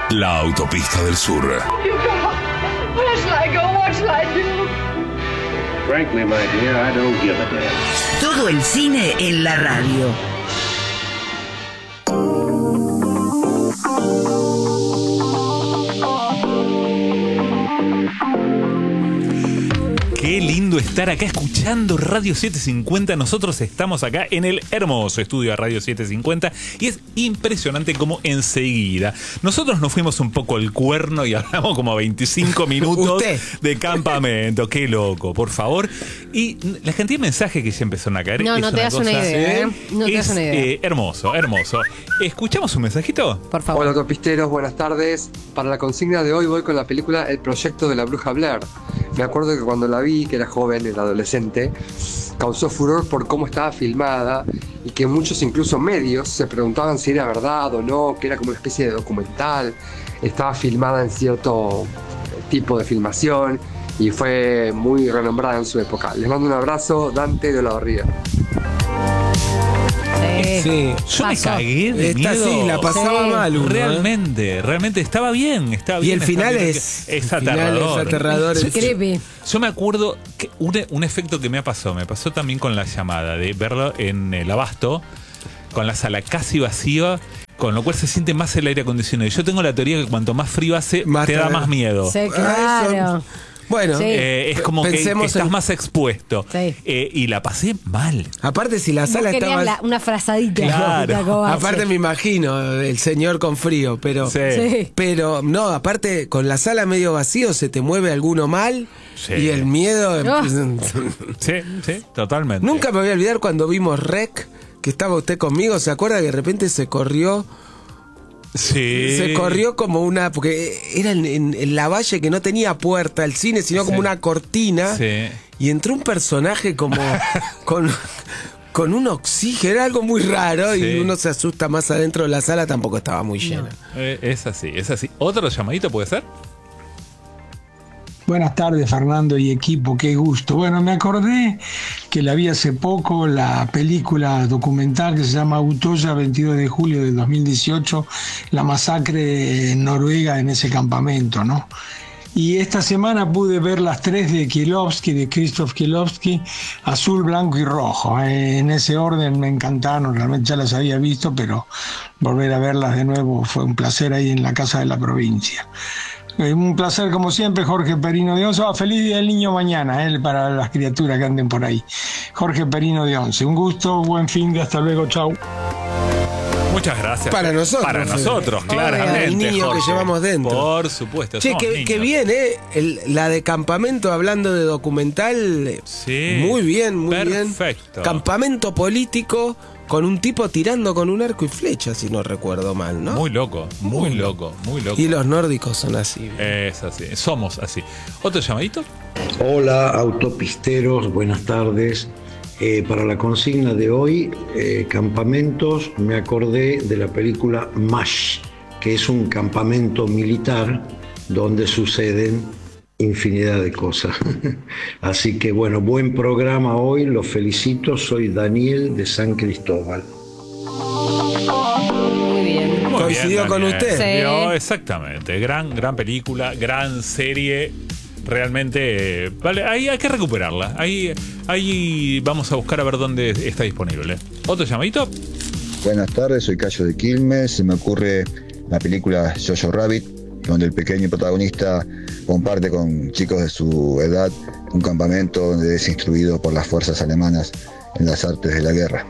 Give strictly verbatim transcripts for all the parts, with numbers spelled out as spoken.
La autopista del sur. You go. Where shall I go? What shall I do? Frankly, my dear, I don't give a damn. Todo el cine en la radio. Qué lindo estar acá escuchando Radio setecientos cincuenta. Nosotros estamos acá en el hermoso estudio de Radio setecientos cincuenta y es impresionante como enseguida nosotros nos fuimos un poco al cuerno y hablamos como veinticinco minutos de Campamento. Qué loco, por favor. Y la cantidad de mensajes que ya empezaron a caer. No, es no te una das cosa, una idea, ¿eh? No te es, das una idea. Eh, hermoso, hermoso. ¿Escuchamos un mensajito? Por favor. Hola, autopisteros, buenas tardes. Para la consigna de hoy voy con la película El Proyecto de la Bruja Blair. Me acuerdo que cuando la vi, que era joven, era adolescente, causó furor por cómo estaba filmada y que muchos, incluso medios, se preguntaban si era verdad o no, que era como una especie de documental. Estaba filmada en cierto tipo de filmación y fue muy renombrada en su época. Les mando un abrazo, Dante de Olavarría. Sí. Yo me cagué de Esta miedo. sí, la pasaba Sí. mal uno, Realmente, ¿eh? realmente estaba bien, estaba Y bien. el final bien, es, es el final aterrador. es aterrador. Yo, Creepy. yo me acuerdo que un, un efecto que me pasó, me pasó también con la llamada, de verlo en el Abasto, con la sala casi vacía, con lo cual se siente más el aire acondicionado. Y yo tengo la teoría que cuanto más frío hace, Más te da te- más miedo. Sí, claro. Bueno, Sí. Eh, es como que, que Pensemos estás en- más expuesto. Sí. Eh, y la pasé mal. aparte si la Vos sala querías estaba... la- una frazadita. Claro. Jota Kovacs. Aparte me imagino, el señor con frío, pero... Sí. Sí. Pero no, aparte con la sala medio vacío se te mueve alguno mal Sí. y el miedo... Oh. Sí, sí, totalmente. Nunca me voy a olvidar cuando vimos Rec, que estaba usted conmigo, ¿se acuerda que de repente se corrió? Sí. Se corrió como una... Porque era en, en- en la valle que no tenía puerta el cine, sino como Sí. una cortina. Sí. Y entró un personaje como con, con un oxígeno, era algo muy raro Sí. y uno se asusta más adentro de la sala, tampoco estaba muy llena. Eh, es así, es así. ¿Otro llamadito puede ser? Buenas tardes, Fernando y equipo, qué gusto. Bueno, me acordé que la vi hace poco, la película documental que se llama Utoya, veintidós de julio del dos mil dieciocho, la masacre en Noruega en ese campamento, ¿no? Y esta semana pude ver las tres de Kiełowski, de Krzysztof Kiełowski, azul, blanco y rojo. Eh, en ese orden me encantaron, realmente ya las había visto, pero volver a verlas de nuevo fue un placer ahí en la Casa de la Provincia. Eh, Un placer como siempre, Jorge Perino de Once. Ah, feliz Día del Niño mañana, eh, para las criaturas que anden por ahí. Jorge Perino de Once. Un gusto, buen fin de, hasta luego, chau. Muchas gracias. Para nosotros, Para Fede. nosotros, Obvio, claramente. el niño que Jorge. llevamos dentro. Por supuesto. Che, somos que, niños. que bien, ¿eh? El- la de campamento, hablando de documental. eh, Sí. Muy bien, muy bien. Perfecto. Campamento político con un tipo tirando con un arco y flecha, si no recuerdo mal, ¿no? Muy loco, muy loco, muy loco. Y los nórdicos son así. Es así, somos así. ¿Otro llamadito? Hola autopisteros, buenas tardes. Eh, para la consigna de hoy, eh, campamentos, me acordé de la película MASH, que es un campamento militar donde suceden infinidad de cosas. Así que bueno, buen programa hoy, los felicito, soy Daniel de San Cristóbal. Muy bien. Muy Coincidió con Daniel. usted. Sí. Vio, exactamente. Gran, gran película, gran serie. Realmente, eh, vale, ahí hay que recuperarla. Ahí, ahí vamos a buscar a ver dónde está disponible. ¿Otro llamadito? Buenas tardes, soy Cayo de Quilmes. Se me ocurre la película Jojo Rabbit, donde el pequeño protagonista comparte con chicos de su edad un campamento donde es instruido por las fuerzas alemanas en las artes de la guerra.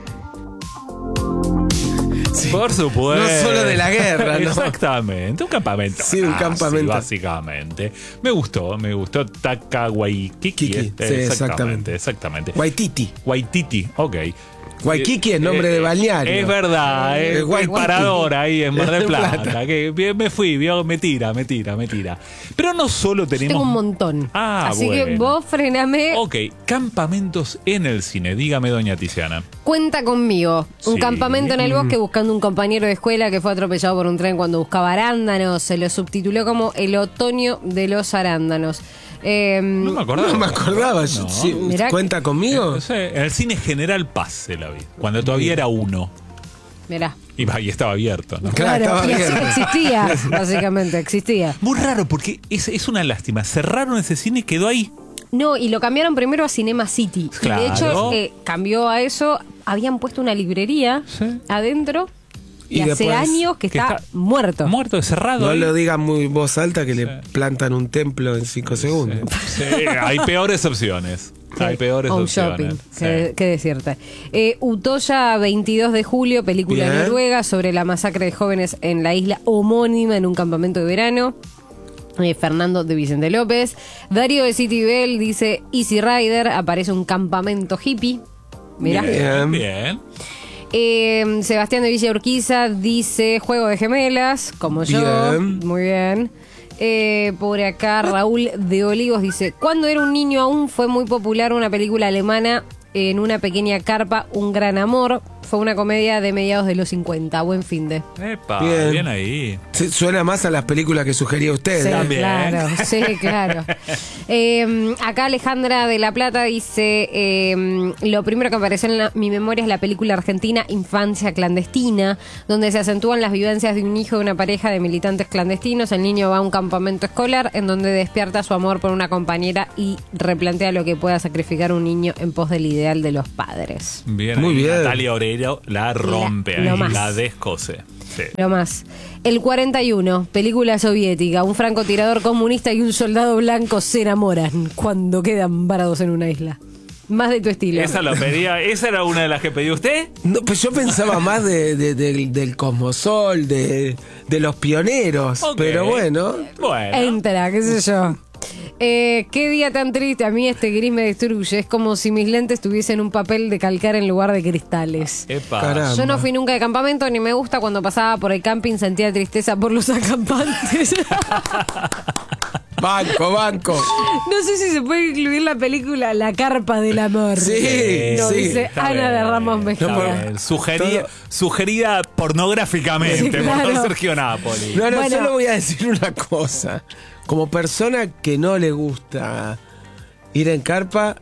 Por supuesto. No solo de la guerra, ¿no? Exactamente, un campamento. Sí, un Ah, campamento. básicamente. Me gustó, me gustó Taka Waikiki. Kiki, este, sí, exactamente, exactamente. Waititi. Waititi, ok. Waikiki es nombre de balneario. Es verdad, es Eh, el Waikiki. parador ahí en Mar del En Plata. Plata. Que bien me fui, vio, me tira, me tira, me tira. Pero no solo tenemos. Tengo un montón. Ah, Así bueno. que vos frename. Ok, campamentos en el cine. Dígame, doña Tiziana. Cuenta conmigo. Un Sí. campamento en el bosque buscando un compañero de escuela que fue atropellado por un tren cuando buscaba arándanos. Se lo subtituló como El otoño de los arándanos. Eh, No me acordaba. No me acordaba. No. Sí, Mirá- ¿Cuenta conmigo? No sé, en el cine General Paz se la vi. Cuando todavía era uno. Mirá. Y, va, y estaba abierto, ¿no? Claro, estaba y así abierto. existía, básicamente, existía. Muy raro, porque es, es una lástima. Cerraron ese cine y quedó ahí. No, y lo cambiaron primero a Cinema City. Claro. Y de hecho, eh, cambió a eso. Habían puesto una librería Sí. adentro. Y, Y hace después- años que, que está, está muerto. Muerto, cerrado. No ahí. lo digan muy en voz alta que le plantan un templo en cinco segundos. Sí, hay peores opciones. Hay peores Home opciones. shopping, Sí. qué, qué decirte. Eh, Utoya, veintidós de julio, película Bien. noruega sobre la masacre de jóvenes en la isla homónima en un campamento de verano. Eh, Fernando de Vicente López. Darío de City Bell dice Easy Rider, aparece un campamento hippie. Mirá. Bien. Bien. Eh, Sebastián de Villa Urquiza dice Juego de Gemelas, como yo. Bien. Muy bien. Eh, por acá Raúl de Olivos dice, cuando era un niño aún fue muy popular una película alemana en una pequeña carpa, Un gran amor. Fue una comedia de mediados de los cincuenta. Buen fin de. Epa, bien, Bien. ahí. Se- Suena más a las películas que sugería usted. Sí, ¿eh? También. claro, sí, claro. Eh, acá Alejandra de La Plata dice, eh, lo primero que apareció en la- mi memoria es la película argentina Infancia Clandestina, donde se acentúan las vivencias de un hijo de una pareja de militantes clandestinos. El niño va a un campamento escolar en donde despierta su amor por una compañera y replantea lo que pueda sacrificar un niño en pos del ideal de los padres. Bien, Muy ahí. bien. Natalia Oreiro la rompe La- lo ahí, más. la descose. Sí. Lo más. El cuarenta y uno, película soviética. Un francotirador comunista y un soldado blanco se enamoran cuando quedan varados en una isla. Más de tu estilo. Esa lo pedía, esa era una de las que pedía usted. No, pues yo pensaba más de, de- del- del Cosmosol, de, de los pioneros. Ok. Pero bueno. Bueno. Entra, qué sé yo. Eh, qué día tan triste. A mí este gris me destruye. Es como si mis lentes tuviesen un papel de calcar en lugar de cristales. Epa. Caramba. Yo no fui nunca de campamento ni me gusta cuando pasaba por el camping sentía tristeza por los acampantes. Banco, banco. No sé si se puede incluir la película La carpa del amor. Sí, No, sí. dice Está Ana de bien, Ramos está Mejía. bien. Sugerida, Todo- sugerida pornográficamente Sí, claro. por don Sergio Napoli. No, no, Bueno. solo voy a decir una cosa. Como persona que no le gusta ir en carpa,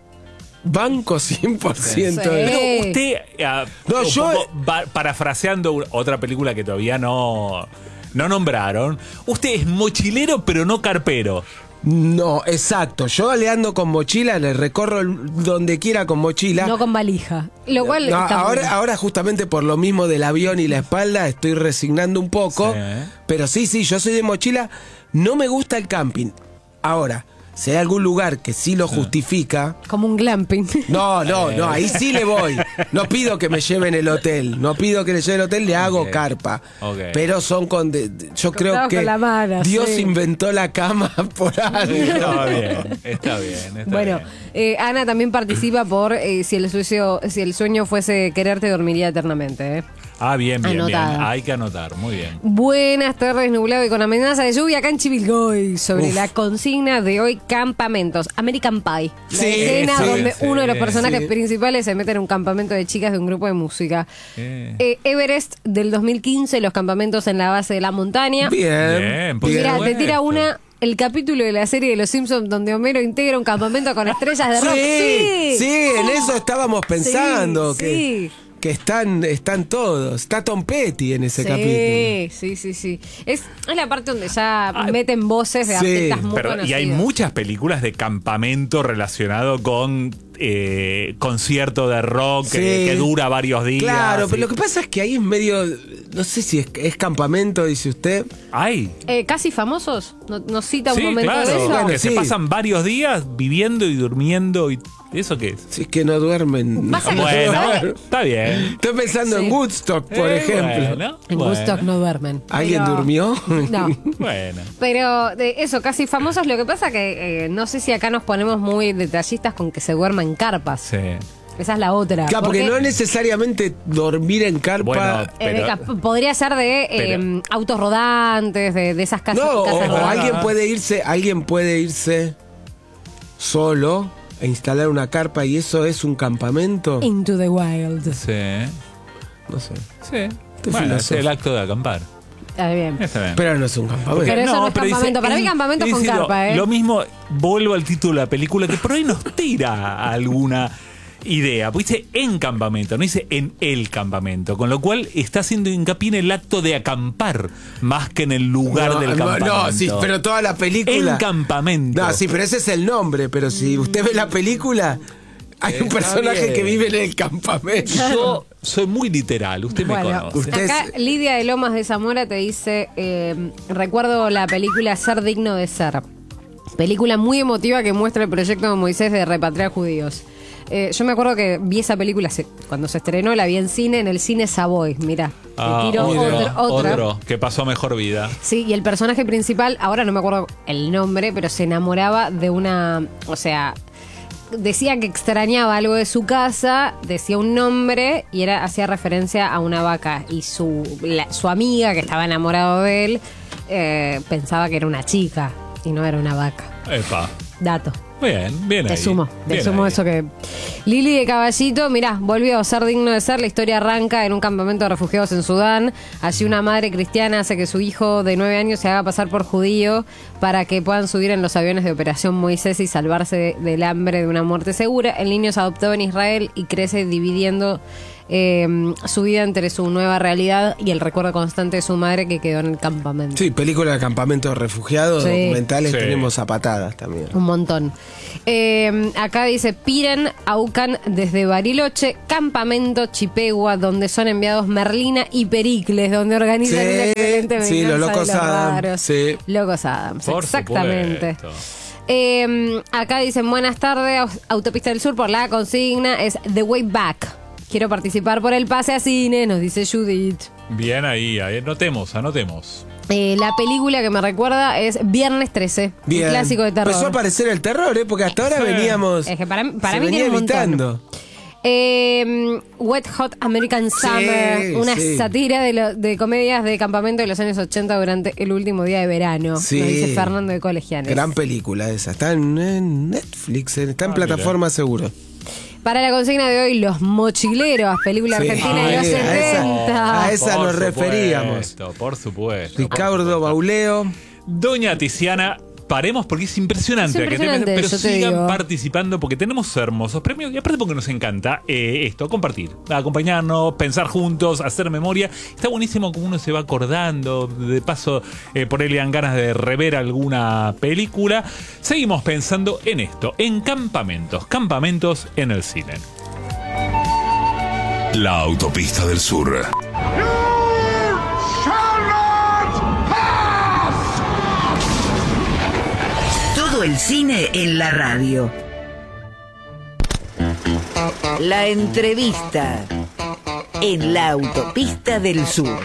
banco cien por ciento. Sí. Pero usted, ah, No, un yo- poco va- parafraseando una- otra película que todavía no, no nombraron, usted es mochilero pero no carpero. No, exacto. Yo le ando con mochila, le recorro el- donde quiera con mochila. No con valija. Lo cual No, está muy ahora, bien. ahora justamente por lo mismo del avión y la espalda estoy resignando un poco. Sí. Pero sí, sí, yo soy de mochila. No me gusta el camping. Ahora, si hay algún lugar que sí lo justifica. Como un glamping. No, no, no, ahí sí le voy. No pido que me lleven el hotel. No pido que le lleven el hotel, le hago Ok. carpa. Ok. Pero son con. de- de- yo creo Cortados que con la mano, Dios sí. inventó la cama por algo. Está bien, está bien. Está Bueno, bien. eh, Ana también participa por eh, si el sueño, si el sueño fuese quererte, dormiría eternamente. ¿eh? Ah, bien, bien, bien. Anotada. Hay que anotar, muy bien. Buenas tardes, nublado y con amenaza de lluvia acá en Chivilcoy. Sobre Uf. la consigna de hoy, campamentos. American Pie. La Sí, escena sí, donde sí, uno de los personajes sí. principales se mete en un campamento de chicas de un grupo de música. Eh. Eh, Everest del dos mil quince, los campamentos en la base de la montaña. Bien. Bien, por Mira, te supuesto. tira una. El capítulo de la serie de Los Simpsons donde Homero integra un campamento con estrellas de rock. Sí, Sí, sí, en eso estábamos pensando. Sí, que, sí. que están, están todos. Está Tom Petty en ese Sí, capítulo. sí, sí, sí. Es, es la parte donde ya meten voces de sí, artistas muy Pero, y hay conocidos. muchas películas de campamento relacionado con eh, concierto de rock Sí. que, que dura varios días. Claro, y- pero lo que pasa es que ahí es medio. No sé si es, es campamento, dice usted. Ay, Eh, Casi famosos. ¿No- ¿Nos cita un sí, momento claro, de eso? Bueno, que se sí. pasan varios días viviendo y durmiendo y ¿eso qué es? Si es que no duermen. Vas a No Bueno, ¿sabes? está bien. Estoy pensando Sí. en Woodstock, por Eh, ejemplo. bueno, En bueno, Woodstock no duermen. ¿Alguien Pero- durmió? No. Bueno. Pero de eso, casi famosos. Lo que pasa que eh, no sé si acá nos ponemos muy detallistas con que se duerma en carpas. Sí. Esa es la otra. Claro, porque no necesariamente dormir en carpa. Bueno, Eh, de pero- cap- podría ser de eh, pero- autos rodantes, de, de esas casas. No, o, casas o rodantes. alguien puede irse, alguien puede irse solo e instalar una carpa y eso es un campamento. Into the wild. Sí. No sé. Sí. Qué Bueno, es filósofo. el acto de acampar. Está bien. Está bien. Pero no es un campamento. Pero eso no es dice- campamento. Para mí él- campamento es con dice lo- carpa, ¿eh? Lo mismo, vuelvo al título de la película, que por ahí nos tira alguna. idea, pues dice en campamento, no dice en el campamento, con lo cual está haciendo hincapié en el acto de acampar más que en el lugar no, del no, campamento. No, sí, pero toda la película. En campamento. No, sí, pero ese es el nombre, pero si usted ve la película, hay un Está personaje bien. que vive en el campamento. Yo soy muy literal, usted Bueno, me conoce. Usted acá es- Lidia de Lomas de Zamora te dice, eh, recuerdo la película Ser digno de ser. Película muy emotiva que muestra el proyecto de Moisés de repatriar judíos. Eh, yo me acuerdo que vi esa película se- cuando se estrenó, la vi en cine, en el cine Savoy. Mirá, te Ah, tiro otro, otra, otra. otro que pasó mejor vida. Sí, y el personaje principal, ahora no me acuerdo el nombre, pero se enamoraba de una, o sea, decía que extrañaba algo de su casa, decía un nombre y era hacía referencia a una vaca. Y su, la- su amiga, que estaba enamorado de él, eh, pensaba que era una chica y no era una vaca. Epa. Dato. Bien, bien Te ahí. sumo, te Bien sumo ahí. eso que... Lili de Caballito, mirá, volvió a ser digno de ser. La historia arranca en un campamento de refugiados en Sudán. Allí una madre cristiana hace que su hijo de nueve años se haga pasar por judío para que puedan subir en los aviones de Operación Moisés y salvarse de- del hambre de una muerte segura. El niño es adoptado en Israel y crece dividiendo eh, su vida entre su nueva realidad y el recuerdo constante de su madre que quedó en el campamento. Sí, película de campamento de refugiados, Sí. documentales, Sí. tenemos a patadas también. Un montón. Eh, acá dice Piren, Aucan desde Bariloche, Campamento Chipegua, donde son enviados Merlina y Pericles, donde organizan Sí, una excelente sí, venganza los de Locos Adams, raros. sí. Locos Adams, Por exactamente. supuesto. Eh, acá dicen buenas tardes, Au- Autopista del Sur por la consigna es The Way Back. Quiero participar por el pase a cine, nos dice Judith. Bien ahí, ahí, anotemos, anotemos. Eh, la película que me recuerda es Viernes trece, Bien. un clásico de terror. Empezó a aparecer el terror, ¿eh? Porque hasta ahora Sí. veníamos. Es que para, para se mí venía tiene un montón. evitando. Eh, Wet Hot American Summer, una sí. sátira de, lo- de comedias de campamento de los años ochenta durante el último día de verano. Sí. Nos dice Fernando de Colegiales. Gran película esa. Está en, en Netflix, está en Ah, plataforma seguro. Para la consigna de hoy, Los Mochileros, película Sí. argentina de Ah, los a esa- setenta. a esa Por nos referíamos. supuesto, Por supuesto. Ricardo por supuesto. Bauleo. Doña Tiziana, paremos porque es impresionante. Es impresionante, pero yo te sigan digo. participando porque tenemos hermosos premios y aparte porque nos encanta eh, esto, compartir, acompañarnos, pensar juntos, hacer memoria. Está buenísimo como uno se va acordando, de paso eh, por ahí le dan ganas de rever alguna película. Seguimos pensando en esto, en campamentos, campamentos en el cine. La Autopista del Sur. Todo el cine en la radio. La entrevista en la Autopista del Sur.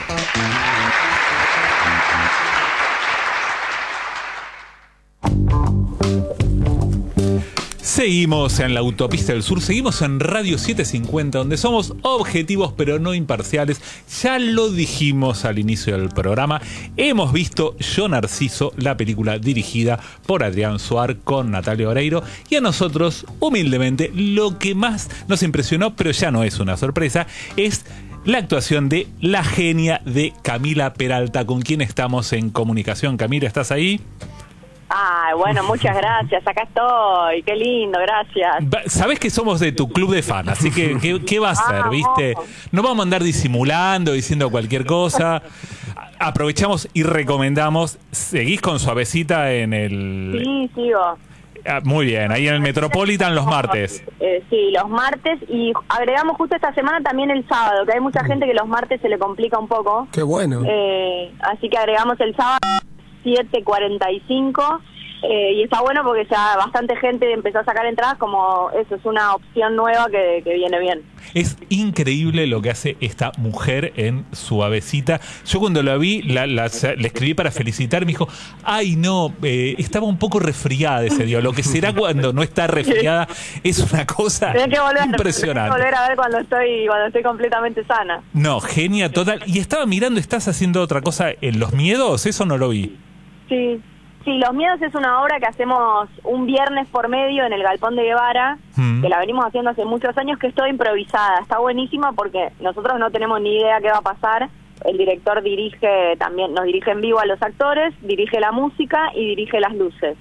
Seguimos en la Autopista del Sur, seguimos en Radio setecientos cincuenta, donde somos objetivos pero no imparciales. Ya lo dijimos al inicio del programa, hemos visto Yo Narciso, la película dirigida por Adrián Suar con Natalia Oreiro, y a nosotros, humildemente, lo que más nos impresionó, pero ya no es una sorpresa, es la actuación de la genia de Camila Peralta, con quien estamos en comunicación. Camila, ¿estás ahí? Ay, bueno, muchas gracias, acá estoy, qué lindo, gracias. Va- Sabés que somos de tu club de fan, así que ¿qué, qué va a hacer, Vamos. viste? No vamos a andar disimulando, diciendo cualquier cosa. A- Aprovechamos y recomendamos, seguís con Suavecita en el... Sí, sigo. Ah, muy bien, ahí en el Metropolitan los martes. Eh, sí, los martes y agregamos justo esta semana también el sábado, que hay mucha gente que los martes se le complica un poco. Qué bueno. Eh, así que agregamos el sábado siete cuarenta y cinco eh, y está bueno porque ya bastante gente empezó a sacar entradas, como eso es una opción nueva que, que viene bien. Es increíble lo que hace esta mujer en Suavecita. Yo cuando la vi, la, la- le escribí para felicitar, me dijo, ay no, eh, estaba un poco resfriada ese día. Lo que será cuando no está resfriada es una cosa Tenés que volver, impresionante. tenés que volver a ver cuando estoy, cuando estoy completamente sana. No, genia total. Y estaba mirando, ¿estás haciendo otra cosa en Los Miedos? Eso no lo vi. Sí, sí, Los Miedos es una obra que hacemos un viernes por medio en el Galpón de Guevara, Mm. que la venimos haciendo hace muchos años, que es toda improvisada. Está buenísima porque nosotros no tenemos ni idea qué va a pasar. El director dirige también, nos dirige en vivo a los actores, dirige la música y dirige las luces.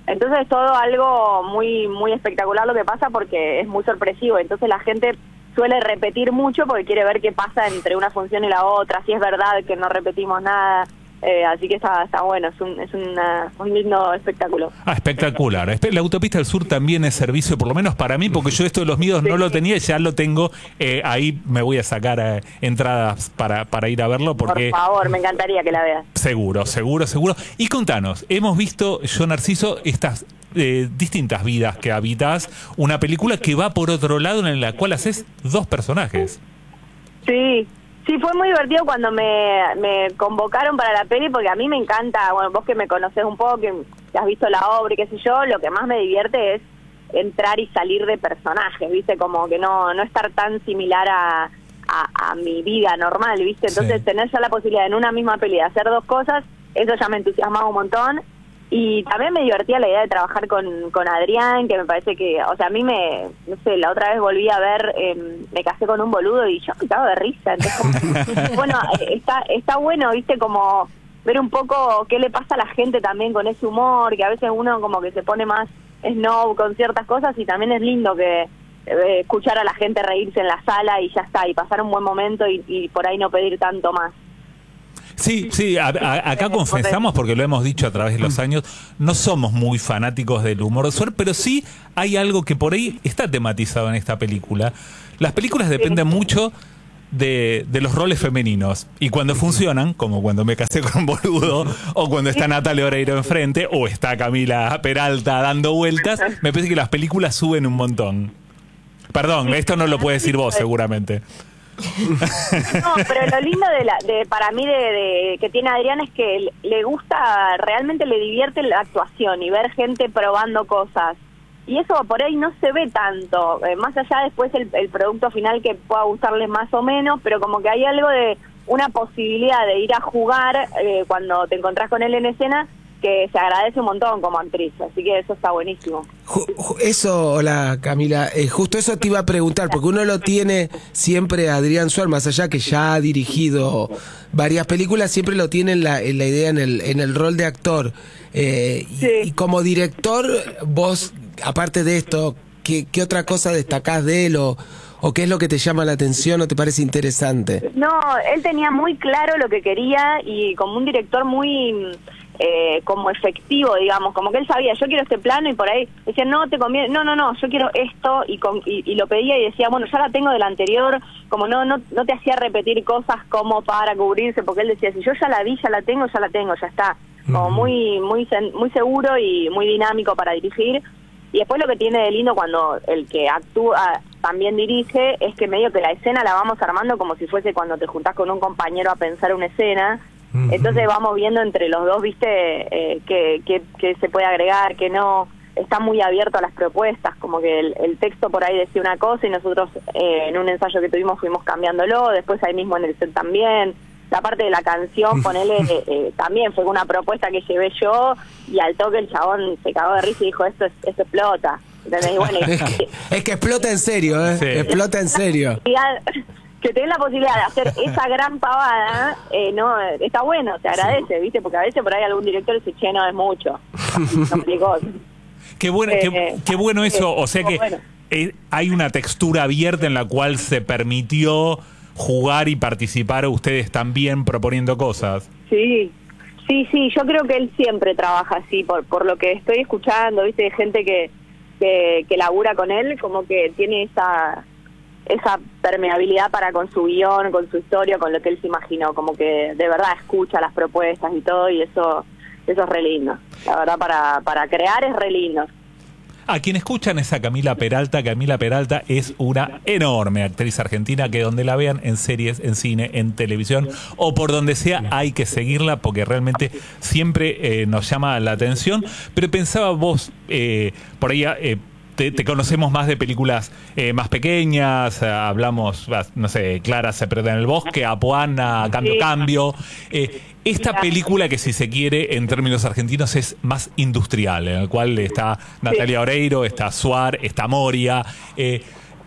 Entonces es todo algo muy muy espectacular lo que pasa porque es muy sorpresivo. Entonces la gente suele repetir mucho porque quiere ver qué pasa entre una función y la otra, si es verdad que no repetimos nada. Eh, así que está, está bueno, es, un, es una, un lindo espectáculo. Ah, espectacular. La Autopista del Sur también es servicio, por lo menos para mí, porque yo esto de los miedos no lo tenía, ya lo tengo. Eh, ahí me voy a sacar eh, entradas para, para ir a verlo. Porque por favor, me encantaría que la veas. Seguro, seguro, seguro. Y contanos, hemos visto, yo Narciso, estas eh, distintas vidas que habitas, una película que va por otro lado en la cual haces dos personajes. Sí. Sí, fue muy divertido cuando me, me convocaron para la peli, porque a mí me encanta, bueno, vos que me conocés un poco, que, que has visto la obra y qué sé yo, lo que más me divierte es entrar y salir de personajes, ¿viste? Como que no no estar tan similar a, a, a mi vida normal, ¿viste? Entonces sí. Tener ya la posibilidad en una misma peli de hacer dos cosas, eso ya me entusiasmaba un montón. Y también me divertía la idea de trabajar con, con Adrián, que me parece que, o sea, a mí me, no sé, la otra vez volví a ver, eh, me casé con un boludo y yo me cago de risa. Entonces, como, bueno, está está bueno, viste, como ver un poco qué le pasa a la gente también con ese humor, que a veces uno como que se pone más snob con ciertas cosas y también es lindo que eh, escuchar a la gente reírse en la sala y ya está, y pasar un buen momento y, y por ahí no pedir tanto más. Sí, sí, a, a, acá confesamos, porque lo hemos dicho a través de los años, no somos muy fanáticos del humor de suerte, pero sí hay algo que por ahí está tematizado en esta película. Las películas dependen mucho de, de los roles femeninos, y cuando funcionan, como cuando me casé con un boludo, o cuando está Natalia Oreiro enfrente, o está Camila Peralta dando vueltas, me parece que las películas suben un montón. Perdón, esto no lo puedes decir vos seguramente. No, pero lo lindo de la, de para mí de, de que tiene Adrián es que le gusta, realmente le divierte la actuación y ver gente probando cosas, y eso por ahí no se ve tanto, eh, más allá después el, el producto final que pueda gustarle más o menos, pero como que hay algo de una posibilidad de ir a jugar eh, cuando te encontrás con él en escena, que se agradece un montón como actriz, así que eso está buenísimo. Eso, hola Camila, eh, justo eso te iba a preguntar, porque uno lo tiene siempre a Adrián Suar, más allá que ya ha dirigido varias películas, siempre lo tiene en la, en la idea, en el, en el rol de actor. Eh, sí. y, y como director, vos, aparte de esto, ¿qué, qué otra cosa destacás de él o, o qué es lo que te llama la atención o te parece interesante? No, él tenía muy claro lo que quería y como un director muy... Eh, como efectivo, digamos, como que él sabía, yo quiero este plano, y por ahí decía, no, te conviene, no, no, no, yo quiero esto, y, con, y, y lo pedía y decía, bueno, ya la tengo del anterior, como no no no te hacía repetir cosas como para cubrirse, porque él decía, si yo ya la vi, ya la tengo, ya la tengo, ya está, como muy muy muy seguro y muy dinámico para dirigir. Y después lo que tiene de lindo cuando el que actúa también dirige es que medio que la escena la vamos armando como si fuese cuando te juntás con un compañero a pensar una escena. Entonces vamos viendo entre los dos, viste, eh, que, que, que se puede agregar, que no. Está muy abierto a las propuestas, como que el, el texto por ahí decía una cosa y nosotros eh, en un ensayo que tuvimos fuimos cambiándolo, después ahí mismo en el set también. La parte de la canción, ponele, eh, eh, también fue una propuesta que llevé yo, y al toque el chabón se cagó de risa y dijo, esto, es, esto explota. ¿Entendés? Y bueno, es, que, es que explota en serio, ¿eh? Sí. Explota en serio. Que tenés la posibilidad de hacer esa gran pavada, eh, no, está bueno, te agradece, ¿viste? Porque a veces por ahí algún director dice, che, no, es mucho. Complicó. Qué bueno, eh, qué, qué bueno eso, o sea que bueno. eh, hay una textura abierta en la cual se permitió jugar y participar ustedes también proponiendo cosas. Sí, sí, sí, yo creo que él siempre trabaja así, por por lo que estoy escuchando, ¿viste? De gente que, que, que labura con él, como que tiene esa... esa permeabilidad para con su guión, con su historia, con lo que él se imaginó, como que de verdad escucha las propuestas y todo, y eso eso es re lindo. La verdad, para, para crear es re lindo. A quien escuchan es a Camila Peralta. Camila Peralta es una enorme actriz argentina que donde la vean en series, en cine, en televisión o por donde sea hay que seguirla porque realmente siempre eh, nos llama la atención. Pero pensaba vos, eh, por ahí... Eh, Te, te conocemos más de películas eh, más pequeñas, eh, hablamos, no sé, Clara se pierde en el bosque, Apuana, Cambio, sí. Cambio. Eh, esta película que si se quiere en términos argentinos es más industrial, en el cual está Natalia Oreiro, está Suar, está Moria. Eh,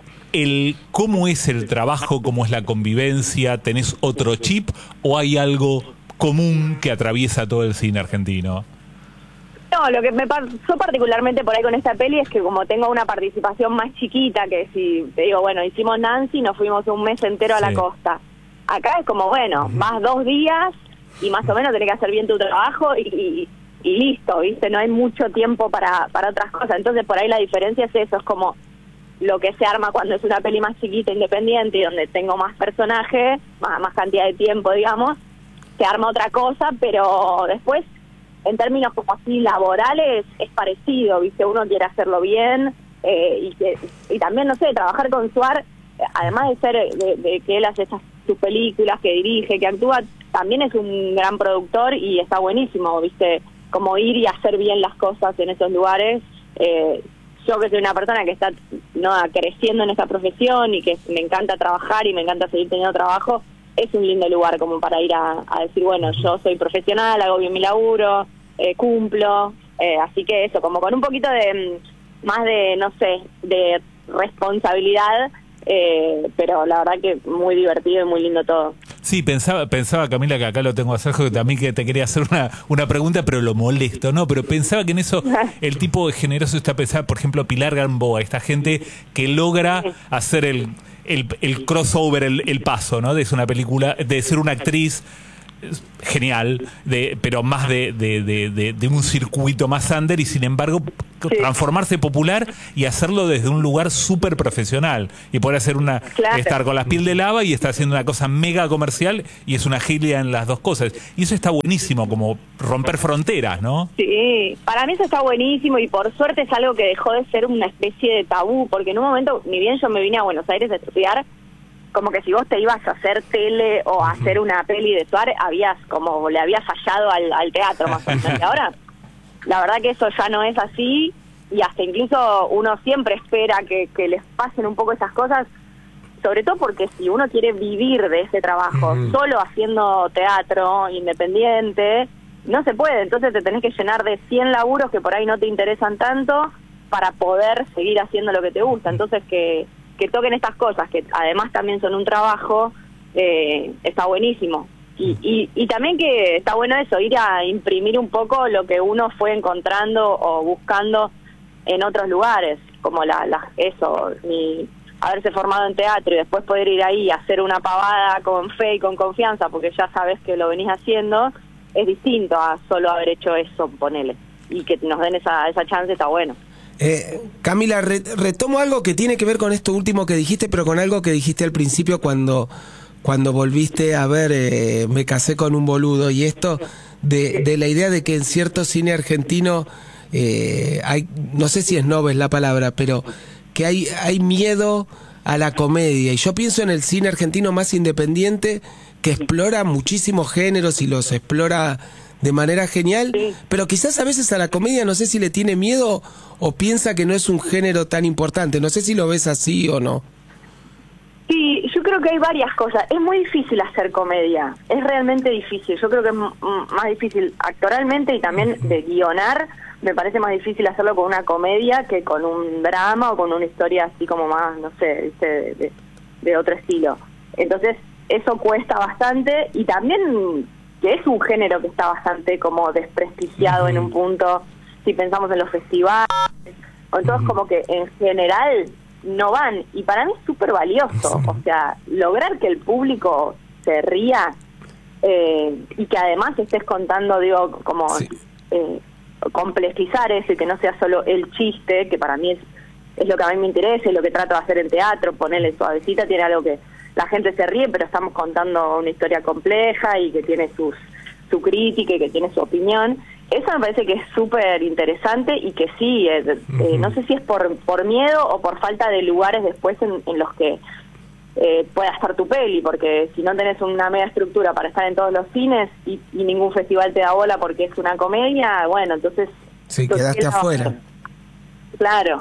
el, ¿Cómo es el trabajo? ¿Cómo es la convivencia? ¿Tenés otro chip o hay algo común que atraviesa todo el cine argentino? No, lo que me pasó particularmente por ahí con esta peli es que como tengo una participación más chiquita, que si te digo, bueno, hicimos Nancy, nos fuimos un mes entero a la Sí. costa. Acá es como, bueno, vas dos días y más o menos tenés que hacer bien tu trabajo y, y, y listo, ¿viste? No hay mucho tiempo para, para otras cosas. Entonces por ahí la diferencia es eso, es como lo que se arma cuando es una peli más chiquita, independiente, y donde tengo más personajes, más, más cantidad de tiempo, digamos, se arma otra cosa, pero después en términos como así laborales es parecido, ¿viste? Uno quiere hacerlo bien eh, y que y también, no sé, trabajar con Suar, eh, además de ser de, de que él hace esas, sus películas, que dirige, que actúa, también es un gran productor y está buenísimo, ¿viste? Como ir y hacer bien las cosas en esos lugares. Eh, yo que soy una persona que está no creciendo en esta profesión y que me encanta trabajar y me encanta seguir teniendo trabajo, es un lindo lugar como para ir a, a decir, bueno, yo soy profesional, hago bien mi laburo, eh, cumplo, eh, así que eso, como con un poquito de, más de, no sé, de responsabilidad, eh, pero la verdad que muy divertido y muy lindo todo. Sí, pensaba, pensaba Camila, que acá lo tengo a Sergio, que también que te quería hacer una, una pregunta, pero lo molesto, ¿no? Pero pensaba que en eso el tipo de generoso está pensado, por ejemplo, Pilar Gamboa, esta gente que logra hacer el, el, el crossover, el, el paso, ¿no? De ser una película, de ser una actriz genial, de, pero más de, de, de, de, de un circuito más under y sin embargo sí. transformarse popular y hacerlo desde un lugar súper profesional y poder hacer una claro. estar con las piel de lava y estar haciendo una cosa mega comercial y es una gilia en las dos cosas y eso está buenísimo, como romper fronteras, ¿no? Sí, para mí eso está buenísimo y por suerte es algo que dejó de ser una especie de tabú, porque en un momento, ni bien yo me vine a Buenos Aires a estudiar, como que si vos te ibas a hacer tele o a hacer una peli de Suárez, habías como le habías fallado al, al teatro más o menos. Y ahora, la verdad que eso ya no es así y hasta incluso uno siempre espera que, que les pasen un poco esas cosas, sobre todo porque si uno quiere vivir de ese trabajo uh-huh. solo haciendo teatro independiente, no se puede. Entonces te tenés que llenar de cien laburos que por ahí no te interesan tanto para poder seguir haciendo lo que te gusta. Entonces que... que toquen estas cosas, que además también son un trabajo, eh, está buenísimo. Y, y, y también que está bueno eso, ir a imprimir un poco lo que uno fue encontrando o buscando en otros lugares, como la, la eso, mi, haberse formado en teatro y después poder ir ahí y hacer una pavada con fe y con confianza, porque ya sabes que lo venís haciendo, es distinto a solo haber hecho eso, ponele. Y que nos den esa, esa chance está bueno. Eh, Camila, re, retomo algo que tiene que ver con esto último que dijiste, pero con algo que dijiste al principio cuando, cuando volviste a ver eh, Me casé con un boludo, y esto de, de la idea de que en cierto cine argentino eh, hay, no sé si es novel la palabra, pero que hay, hay miedo a la comedia, y yo pienso en el cine argentino más independiente que explora muchísimos géneros y los explora de manera genial, sí. pero quizás a veces a la comedia no sé si le tiene miedo o piensa que no es un género tan importante. No sé si lo ves así o no. Sí, yo creo que hay varias cosas. Es muy difícil hacer comedia, es realmente difícil. Yo creo que es m- más difícil actoralmente y también de guionar. Me parece más difícil hacerlo con una comedia que con un drama o con una historia así como más, no sé, ¿viste? De, de, de otro estilo. Entonces eso cuesta bastante y también... que es un género que está bastante como desprestigiado uh-huh. en un punto, si pensamos en los festivales, o entonces uh-huh. como que en general no van, y para mí es súper valioso, uh-huh. o sea, lograr que el público se ría eh, y que además estés contando, digo, como sí. eh, complejizar eso y que no sea solo el chiste, que para mí es, es lo que a mí me interesa, es lo que trato de hacer en teatro, ponerle suavecita, tiene algo que la gente se ríe, pero estamos contando una historia compleja y que tiene sus su crítica y que tiene su opinión. Eso me parece que es súper interesante y que sí, eh, eh, no sé si es por por miedo o por falta de lugares después en, en los que eh, pueda estar tu peli, porque si no tenés una media estructura para estar en todos los cines y, y ningún festival te da bola porque es una comedia, bueno, entonces... Sí, quedaste afuera. Claro.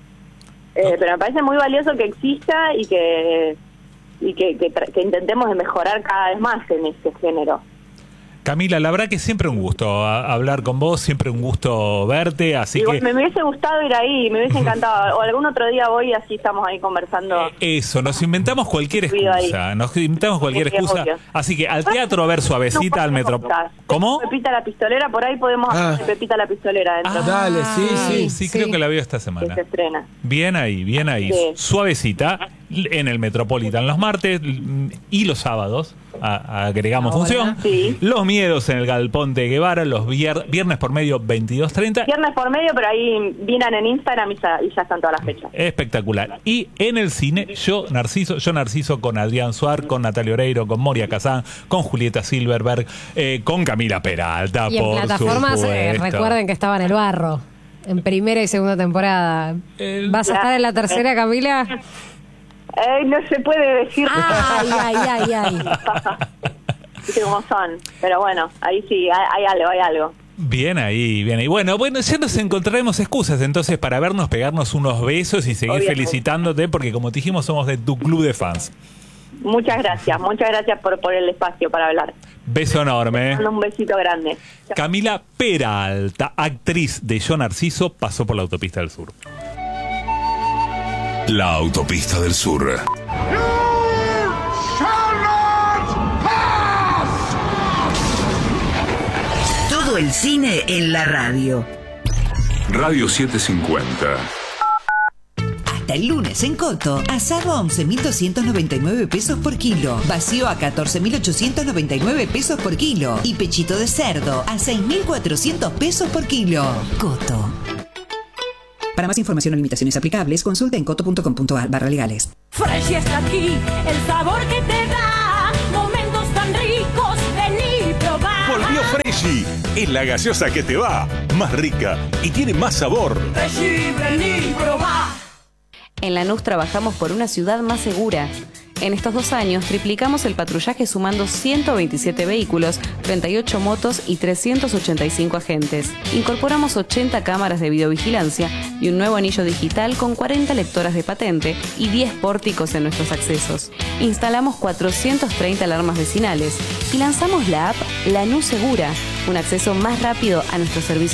Eh, pero me parece muy valioso que exista y que... y que, que, que intentemos de mejorar cada vez más en ese género. Camila, la verdad que siempre un gusto a- hablar con vos, siempre un gusto verte, así Igual que... me, me hubiese gustado ir ahí, me hubiese encantado. O algún otro día voy y así estamos ahí conversando. Eso, nos inventamos cualquier Cuido ahí. excusa, nos inventamos cualquier Sí, sí, excusa, obvio. así que al teatro a ver Suavecita, al metro... ¿Cómo? Pepita la Pistolera, por ahí podemos Ah. hacer Pepita la Pistolera dentro. Dale, sí, sí. Sí, creo que la veo esta Que semana. se estrena. Bien ahí, bien ahí. Sí. Suavecita en el Metropolitan los martes y los sábados. A- agregamos Ahora. función. Sí. Los Miedos en el Galpón de Guevara, los vier- viernes por medio veintidós treinta. Viernes por medio, pero ahí vienen en Instagram y ya, y ya están todas las fechas. Espectacular. Y en el cine, yo Narciso, yo Narciso con Adrián Suar, con Natalia Oreiro, con Moria Kazán, con Julieta Silverberg, eh, con Camila Peralta, Y en por plataformas, eh, supuesto. recuerden que estaba en el barro. En primera y segunda temporada. ¿Vas a estar en la tercera, Camila? Eh, no se puede decir. Ay, ay, ay, ay. Viste cómo son. Pero bueno, ahí sí, hay, hay algo, hay algo. Bien ahí, bien ahí. Bueno, bueno, ya nos encontraremos excusas entonces para vernos, pegarnos unos besos y seguir Obvio. felicitándote porque como te dijimos somos de tu club de fans. Muchas gracias, muchas gracias por, por el espacio para hablar. Beso enorme. Mando un besito grande. Camila Peralta, actriz de Yo Narciso, pasó por la Autopista del Sur. La Autopista del Sur. Todo el cine en la radio. Radio setecientos cincuenta. Hasta el lunes en Coto, asado a once mil doscientos noventa y nueve pesos por kilo, vacío a catorce mil ochocientos noventa y nueve pesos por kilo y pechito de cerdo a seis mil cuatrocientos pesos por kilo. Coto. Para más información o limitaciones aplicables, consulta en coto punto com punto a r barra legales. Fresh está aquí, el sabor que te da momentos tan ricos, vení y probar. Volvió Freshy. Es la gaseosa que te va. Más rica y tiene más sabor. Freshy, vení y probar. En Lanús trabajamos por una ciudad más segura. En estos dos años triplicamos el patrullaje sumando ciento veintisiete vehículos, treinta y ocho motos y trescientos ochenta y cinco agentes. Incorporamos ochenta cámaras de videovigilancia y un nuevo anillo digital con cuarenta lectoras de patente y diez pórticos en nuestros accesos. Instalamos cuatrocientas treinta alarmas vecinales y lanzamos la app Lanús Segura, un acceso más rápido a nuestros servicios